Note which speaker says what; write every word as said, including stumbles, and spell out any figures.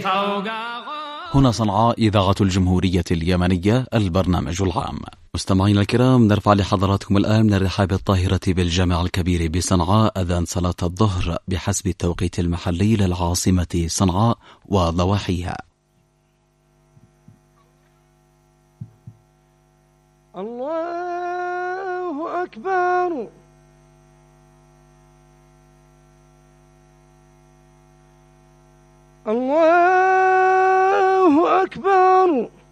Speaker 1: هنا صنعاء إذاعة الجمهورية اليمنية البرنامج العام. مستمعينا الكرام، نرفع لحضراتكم الآن من الرحاب الطاهرة بالجامع الكبير بصنعاء أذان صلاة الظهر بحسب التوقيت المحلي للعاصمة صنعاء وضواحيها.
Speaker 2: الله أكبر. الله أكبر.